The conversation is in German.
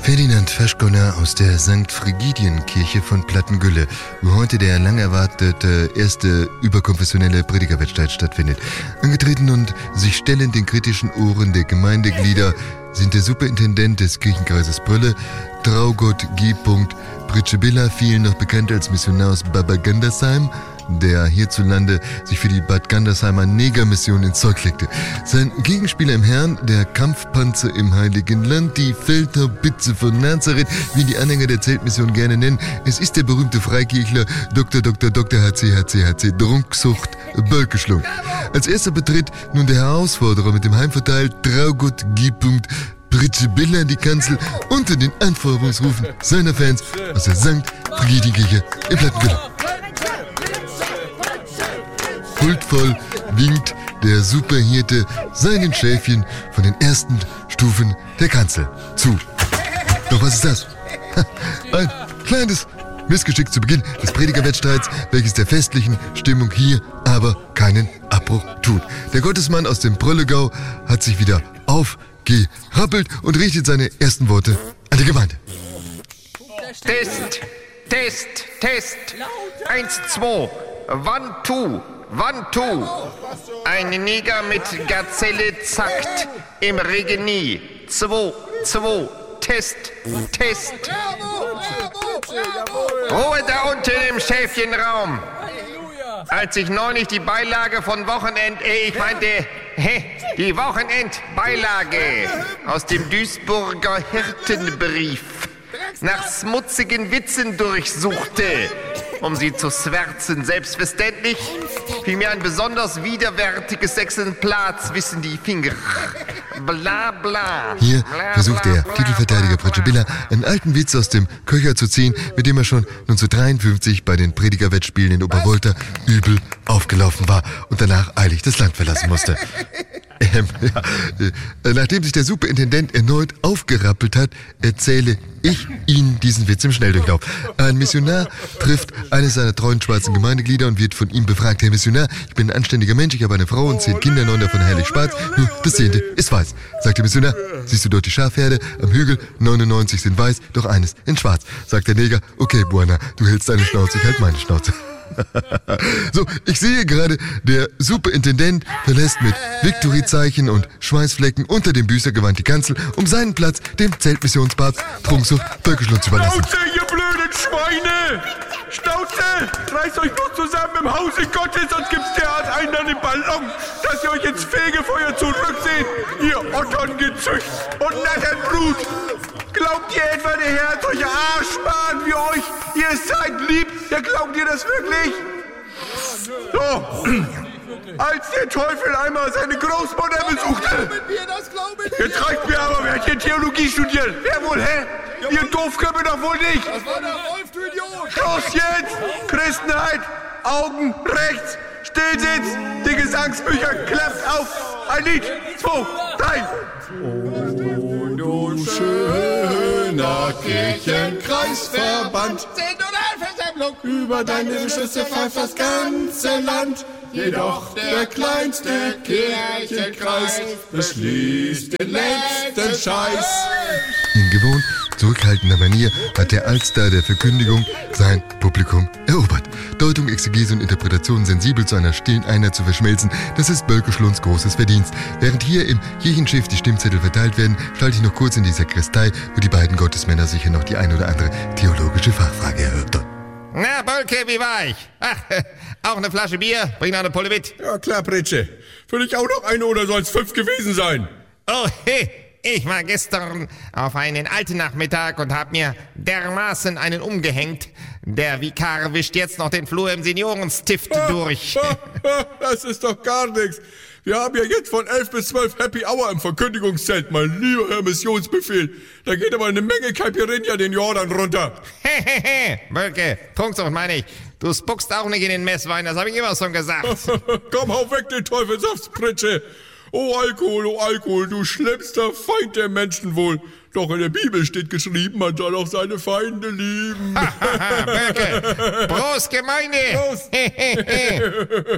Ferdinand Feschkoner aus der St. Frigidienkirche von Plattengülle, wo heute der lang erwartete erste überkonfessionelle Predigerwettstreit stattfindet. Angetreten und sich stellend den kritischen Ohren der Gemeindeglieder sind der Superintendent des Kirchenkreises Brülle, Traugott G. Pritschebilla, vielen noch bekannt als Missionar aus Bad Gandersheim, der hierzulande sich für die Bad Gandersheimer Negermission ins Zeug legte. Sein Gegenspieler im Herrn, der Kampfpanzer im Heiligen Land, die Feldhaubitze von Nazareth, wie die Anhänger der Zeltmission gerne nennen. Es ist der berühmte Freikirchler Dr. HC Drunksucht Bölkeschlund. Als erster betritt nun der Herausforderer mit dem Heimvorteil Traugott G. Pritschebilla die Kanzel unter den Anforderungsrufen seiner Fans aus der St. Frigidienkirche in Plattengülle. Huldvoll winkt der Superhirte seinen Schäfchen von den ersten Stufen der Kanzel zu. Doch was ist das? Ein kleines Missgeschick zu Beginn des Predigerwettstreits, welches der festlichen Stimmung hier aber keinen Abbruch tut. Der Gottesmann aus dem Bröllegau hat sich wieder aufgerappelt und richtet seine ersten Worte an die Gemeinde. Test. 1, 2. One, two. Ein Neger mit Gazelle zackt im Regenie. 2. Test. Ruhe da unten im Schäfchenraum. Als ich neulich die Beilage von die Wochenendbeilage aus dem Duisburger Hirtenbrief nach schmutzigen Witzen durchsuchte, um sie zu schwärzen. Selbstverständlich fiel mir ein besonders widerwärtiges Exemplar zwischen die Finger. Bla bla. Hier versucht der Titelverteidiger Pritschebilla, einen alten Witz aus dem Köcher zu ziehen, mit dem er schon 1953 bei den Predigerwettspielen in Obervolta übel aufgelaufen war und danach eilig das Land verlassen musste. Nachdem sich der Superintendent erneut aufgerappelt hat, erzähle ich Ihnen diesen Witz im Schnelldurchlauf. Ein Missionar trifft eines seiner treuen schwarzen Gemeindeglieder und wird von ihm befragt: Herr Missionar, ich bin ein anständiger Mensch, ich habe eine Frau und 10 Kinder, 9 davon herrlich schwarz, nur das 10. ist weiß. Sagt der Missionar: Siehst du dort die Schafherde am Hügel? 99 sind weiß, doch eines in schwarz. Sagt der Neger: Okay, Buana, du hältst deine Schnauze, ich halt meine Schnauze. So, ich sehe gerade, der Superintendent verlässt mit Victory-Zeichen und Schweißflecken unter dem Büßergewand die Kanzel, um seinen Platz dem Zeltmissionspapst Trunksucht Bölkeschlund zu überlassen. Schnauze, ihr blöden Schweine! Schnauze! Reißt euch bloß zusammen im Hause Gottes, sonst gibt's derart einen an den Ballon, dass ihr euch ins Fegefeuer zurückseht, ihr Otterngezücht und Natternbrut! Glaubt ihr etwa, der Herr hat solche Arschbahn wie euch? Ihr seid lieb? Ja, glaubt ihr das wirklich? So, als der Teufel einmal seine Großmutter besuchte. Jetzt reicht mir aber, wer hat hier Theologie studiert? Wer wohl, hä? Ihr Doofköpfe doch wohl nicht. Das war der Wolf, du Idiot. Schluss jetzt! Christenheit, Augen rechts, Stillsitz, die Gesangsbücher klappt auf. Ein Lied, 2, 3. Oh, du schöner Kirchenkreisverband, Synodalversammlung, über deine Beschlüsse pfeift das ganze Land. Jedoch der kleinste Kirchenkreis beschließt den letzten Scheiß. In gewohnt zurückhaltender Manier hat der Altstar der Verkündigung sein Publikum erobert. Deutung, Exegese und Interpretation sensibel zu einer stillen Einheit zu verschmelzen, das ist Bölkeschlunds großes Verdienst. Während hier im Kirchenschiff die Stimmzettel verteilt werden, schalte ich noch kurz in die Sakristei, wo die beiden Gottesmänner sicher noch die ein oder andere theologische Fachfrage erörtern. Na, Bölke, wie war ich? Ach, auch eine Flasche Bier? Bring noch eine Pulle mit. Ja, klar, Pritsche. Für dich auch noch eine oder soll es 5 gewesen sein? Oh, hey. Ich war gestern auf einen alten Nachmittag und hab mir dermaßen einen umgehängt. Der Vikar wischt jetzt noch den Flur im Seniorenstift durch. Das ist doch gar nichts. Wir haben ja jetzt von 11 bis 12 Happy Hour im Verkündigungszelt, mein lieber Herr Missionsbefehl. Da geht aber eine Menge Caipirinha den Jordan runter. Hehehe, Bölke, Trunksucht meine ich. Du spuckst auch nicht in den Messwein, das habe ich immer schon gesagt. Komm, hau weg den Teufelsaftspritsche. Oh Alkohol, du schlimmster Feind der Menschen wohl. Doch in der Bibel steht geschrieben, man soll auch seine Feinde lieben. Bölke, Prost, Gemeinde. Prost.